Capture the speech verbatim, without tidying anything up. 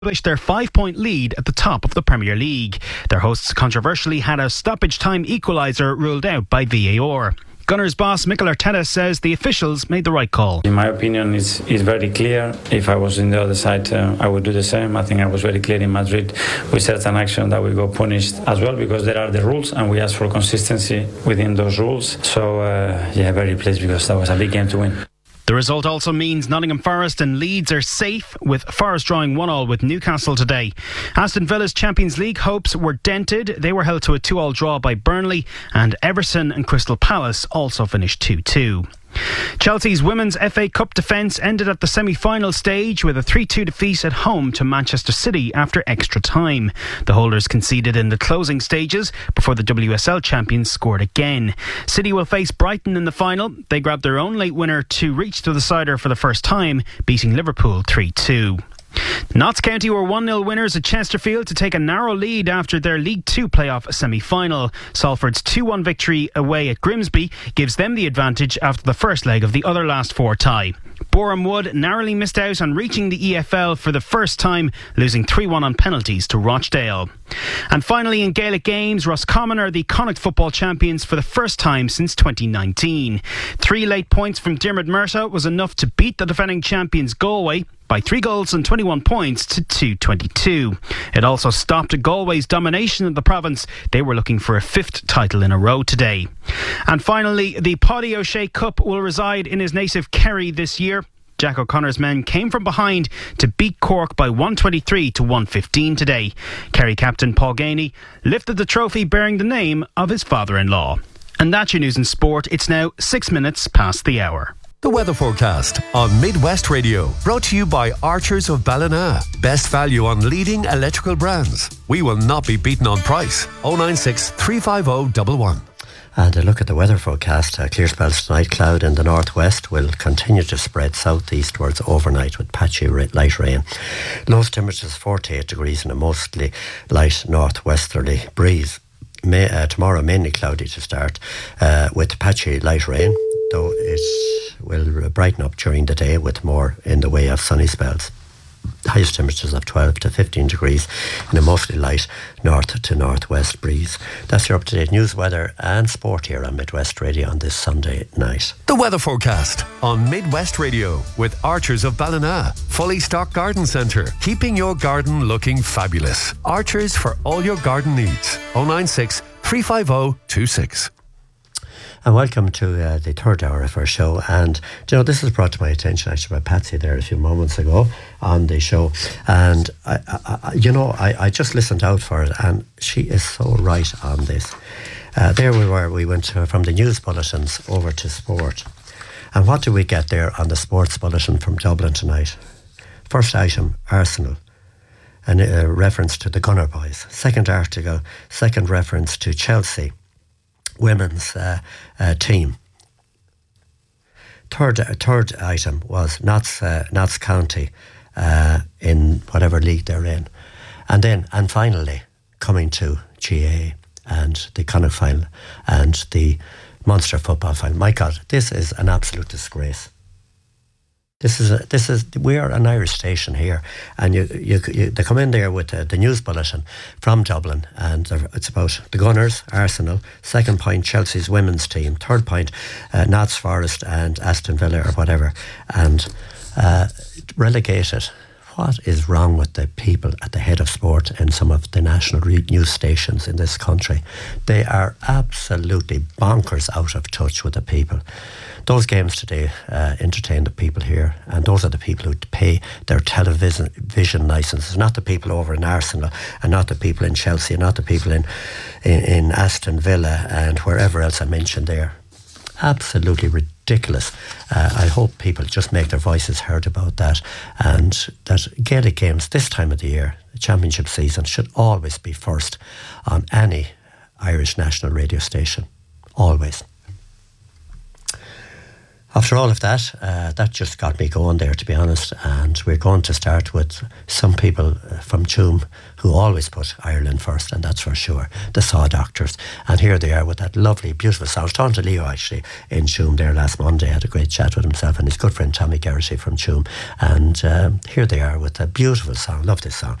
Established their five-point lead at the top of the Premier League. Their hosts controversially had a stoppage time equaliser ruled out by V A R. Gunners boss Mikel Arteta says the officials made the right call. In my opinion, it's, it's very clear. If I was in the other side, uh, I would do the same. I think I was very clear in Madrid with certain action that we got punished as well, because there are the rules and we ask for consistency within those rules. So, uh, yeah, very pleased because that was a big game to win. The result also means Nottingham Forest and Leeds are safe, with Forest drawing one all with Newcastle today. Aston Villa's Champions League hopes were dented. They were held to a two all draw by Burnley, and Everton and Crystal Palace also finished two two. Chelsea's Women's F A Cup defence ended at the semi-final stage with a three two defeat at home to Manchester City after extra time. The holders conceded in the closing stages before the W S L champions scored again. City will face Brighton in the final. They grabbed their own late winner to reach to the decider for the first time, beating Liverpool three two. Notts County were one nil winners at Chesterfield to take a narrow lead after their League Two playoff semi-final. Salford's two one victory away at Grimsby gives them the advantage after the first leg of the other last four tie. Boreham Wood narrowly missed out on reaching the E F L for the first time, losing three one on penalties to Rochdale. And finally, in Gaelic games, Roscommon are the Connacht football champions for the first time since twenty nineteen. Three late points from Diarmuid Murtagh was enough to beat the defending champions Galway by three goals and twenty-one points to two twenty-two. It also stopped Galway's domination of the province. They were looking for a fifth title in a row today. And finally, the Paddy O'Shea Cup will reside in his native Kerry this year. Jack O'Connor's men came from behind to beat Cork by one twenty-three to one fifteen today. Kerry captain Paul Ganey lifted the trophy bearing the name of his father-in-law. And that's your news and sport. It's now six minutes past the hour. The weather forecast on Midwest Radio, brought to you by Archers of Ballina. Best value on leading electrical brands. We will not be beaten on price. oh nine six, three five oh, one one. And a look at the weather forecast. Uh, clear spells tonight. Cloud in the northwest will continue to spread southeastwards overnight with patchy light rain. Lowest temperatures forty-eight degrees and a mostly light northwesterly breeze. May, uh, tomorrow mainly cloudy to start uh, with patchy light rain, though it will brighten up during the day with more in the way of sunny spells. Highest temperatures of twelve to fifteen degrees in a mostly light north to northwest breeze. That's your up-to-date news, weather and sport here on Midwest Radio on this Sunday night. The weather forecast on Midwest Radio with Archers of Ballina. Fully stocked garden centre, keeping your garden looking fabulous. Archers for all your garden needs. oh nine six, three five oh, two six. And welcome to uh, the third hour of our show. And, you know, this was brought to my attention actually by Patsy there a few moments ago on the show. And, I, I, I, you know, I, I just listened out for it, and she is so right on this. Uh, there we were, we went uh, from the news bulletins over to sport. And what do we get there on the sports bulletin from Dublin tonight? First item, Arsenal. And a reference to the Gunner boys. Second article, second reference to Chelsea women's uh, uh, team. Third uh, third item was Notts, uh, Notts County uh, in whatever league they're in. And then, and finally, coming to G A and the Connacht final and the Munster football final. My God, this is an absolute disgrace. This is a, this is we are an Irish station here, and you, you, you they come in there with the, the news bulletin from Dublin, and it's about the Gunners, Arsenal. Second point, Chelsea's women's team. Third point, uh, Notts Forest and Aston Villa or whatever, and uh, relegated. What is wrong with the people at the head of sport in some of the national news stations in this country? They are absolutely bonkers out of touch with the people. Those games today uh, entertain the people here, and those are the people who pay their television vision licenses, not the people over in Arsenal, and not the people in Chelsea, and not the people in, in, in Aston Villa and wherever else I mentioned there. Absolutely ridiculous. Uh, I hope people just make their voices heard about that, and that Gaelic games this time of the year, the championship season, should always be first on any Irish national radio station. Always. After all of that, uh, that just got me going there, to be honest. And we're going to start with some people from Tuam who always put Ireland first, and that's for sure, the Saw Doctors. And here they are with that lovely, beautiful song. I was talking to Leo, actually, in Tuam there last Monday. I had a great chat with himself and his good friend Tommy Garrity from Tuam. And um, here they are with a beautiful song. Love this song.